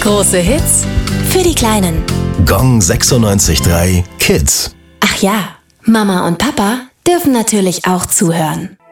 Große Hits für die Kleinen. Gong 96.3 Kids. Ach ja, Mama und Papa dürfen natürlich auch zuhören.